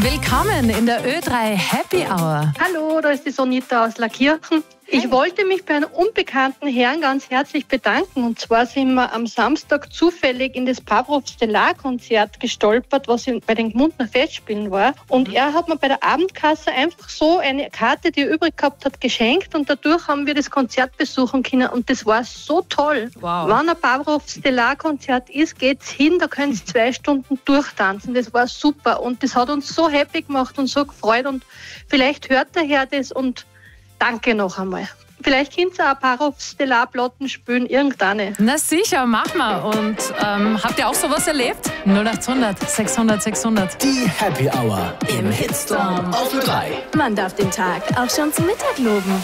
Willkommen in der Ö3 Happy Hour. Hallo, da ist die Sonita aus Lackirchen. Ich wollte mich bei einem unbekannten Herrn ganz herzlich bedanken. Und zwar sind wir am Samstag zufällig in das Pavlov Stellar-Konzert gestolpert, was bei den Gmundner Festspielen war. Und er hat mir bei der Abendkasse einfach so eine Karte, die er übrig gehabt hat, geschenkt. Und dadurch haben wir das Konzert besuchen können. Und das war so toll. Wow. Wenn ein Pavlov Stellar-Konzert ist, geht's hin, da können Sie 2 Stunden durchtanzen. Das war super. Und das hat uns so happy gemacht und so gefreut. Und vielleicht hört der Herr das und danke noch einmal. Vielleicht könnt ihr auch ein paar auf Stellar-Platten spielen, irgendeine. Na sicher, mach mal. Und habt ihr auch sowas erlebt? 0800 600 600. Die Happy Hour im Hitstorm auf Ö3. Man darf den Tag auch schon zum Mittag loben.